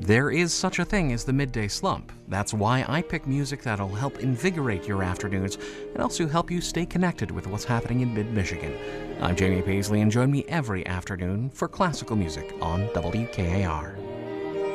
There is such a thing as the midday slump. That's why I pick music that'll help invigorate your afternoons and also help you stay connected with what's happening in mid-Michigan. I'm Jamie Paisley, and join me every afternoon for classical music on WKAR.